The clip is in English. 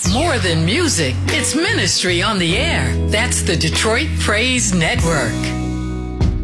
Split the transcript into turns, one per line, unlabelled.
More than music, it's ministry on the air. That's the Detroit Praise Network.